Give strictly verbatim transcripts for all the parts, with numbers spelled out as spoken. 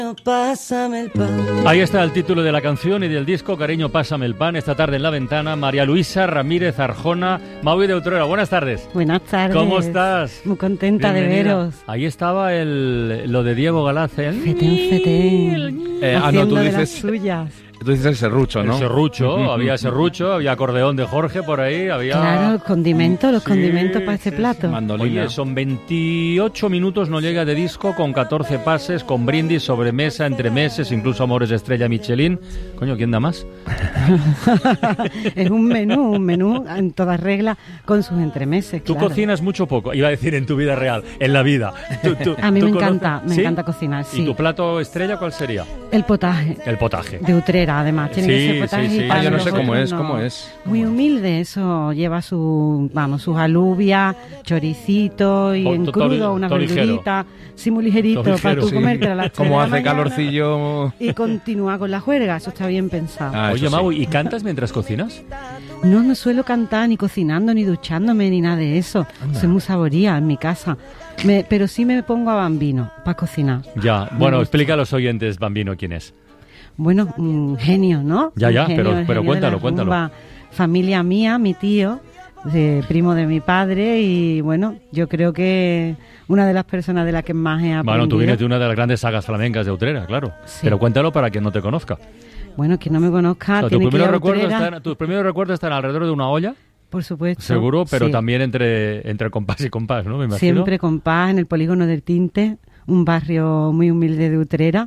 Pásame el pan. Ahí está el título de la canción y del disco, Cariño, pásame el pan. Esta tarde en La Ventana, María Luisa Ramírez Arjona, Maui de Utrera. Buenas tardes. Buenas tardes. ¿Cómo estás? Muy contenta Bienvenida. de veros. Ahí estaba el, lo de Diego Galaz, ¿eh? Fetén, fetén. Eh, ah, no, Haciendo tú de dices, las suyas. tú dices el serrucho, ¿no? El serrucho, había serrucho, había acordeón de Jorge por ahí, había... Claro, los condimentos, los Sí, condimentos para este sí, plato. sí. Mandolina. Oye, son veintiocho minutos, no llega de disco, con catorce pases, con brindis, sobremesa, entremeses, incluso amores de estrella Michelin. Coño, ¿quién da más? Es un menú, un menú en todas reglas con sus entremeses. Tú claro. cocinas mucho o poco, iba a decir en tu vida real, en la vida. Tú- tú- A mí tú me conoces- encanta, me ¿Sí? encanta cocinar, sí. ¿Y tu plato estrella cuál sería? El potaje. El potaje. De Utrera, además. Tiene Sí, que ser potaje sí, sí. y tal. Ah, yo no sé Nosotros cómo es, no. cómo es. Muy humilde, eso lleva su, vamos, sus alubias, choricito y O en to- crudo, to- una to ligero. verdurita, sí, muy ligerito, To ligero, para tú sí. comértela a las tres Como de la hace mañana calorcillo. y continúa con la juerga, eso está bien pensado. Ah, Oye, eso sí. Mau, ¿y cantas mientras cocinas? No, no suelo cantar ni cocinando, ni duchándome, ni nada de eso. Soy muy saboría en mi casa. Me- pero sí me pongo a Bambino para cocinar. Ya, Me bueno, gusta. explica a los oyentes, Bambino, quién es. Bueno, un genio, ¿no? Ya, Un ya, genio, pero- el pero genio de cuéntalo, la cuéntalo. rumba. Familia mía, mi tío, de- primo de mi padre y bueno, yo creo que una de las personas de las que más he aprendido. Bueno, tú vienes de una de las grandes sagas flamencas de Utrera, claro. Sí. Pero cuéntalo para quien no te conozca. Bueno, que no me conozca, O sea, tus, tiene que ir primeros a recuerdos Utrera, están, tus primeros recuerdos están alrededor de una olla, por supuesto. seguro, pero sí. también entre, entre compás y compás, ¿no? Me imagino. Siempre con paz en el polígono del Tinte, un barrio muy humilde de Utrera,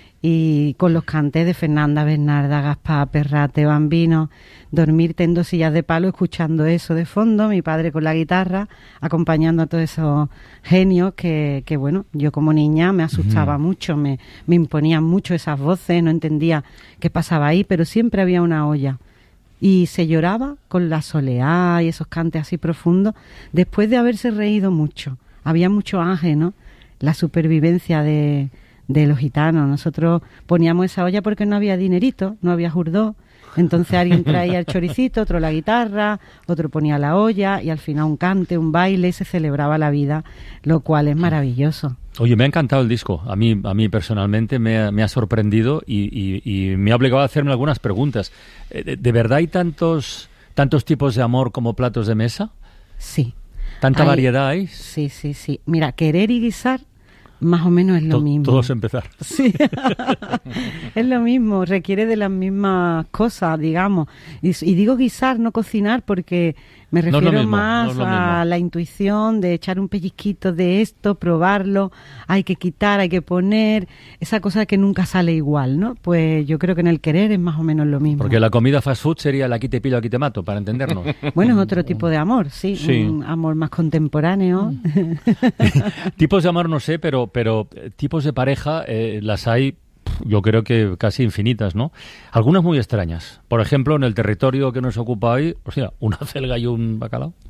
y con los cantes de Fernanda, Bernarda, Gaspar, Perrate, Bambino, dormirte en dos sillas de palo escuchando eso de fondo, mi padre con la guitarra, acompañando a todos esos genios que, que bueno, yo como niña me asustaba mucho, me, me imponían mucho esas voces, no entendía qué pasaba ahí, pero siempre había una olla. Y se lloraba con la soleá y esos cantes así profundos, después de haberse reído mucho. Había mucho ángel, ¿no? La supervivencia de, de los gitanos. Nosotros poníamos esa olla porque no había dinerito, no había jurdó. Entonces alguien traía el choricito, otro la guitarra, otro ponía la olla y al final un cante, un baile, y se celebraba la vida, lo cual es maravilloso. Oye, me ha encantado el disco. A mí, a mí personalmente me ha, me ha sorprendido y, y- y me ha obligado a hacerme algunas preguntas. Eh, ¿De, de verdad hay tantos, tantos tipos de amor como platos de mesa? Sí. ¿Tanta Hay- variedad hay? Sí, sí, sí. Mira, querer y guisar más o menos es lo To- mismo. Todos empezar. Sí, es lo mismo, requiere de las mismas cosas, digamos. Y, y digo guisar, no cocinar, porque me No es lo refiero mismo, más no es lo a mismo. la intuición de echar un pellizquito de esto, probarlo, hay que quitar, hay que poner, esa cosa que nunca sale igual, ¿no? Pues yo creo que en el querer es más o menos lo mismo. Porque la comida fast food sería la aquí te pillo, aquí te mato, para entendernos. Bueno, es otro tipo de amor, sí, Sí. un amor más contemporáneo. Tipos de amor no sé, pero, pero eh, tipos de pareja eh, las hay, pf, yo creo que casi infinitas, ¿no? Algunas muy extrañas. Por ejemplo, en el territorio que nos ocupa hoy, o sea, una celga y un bacalao.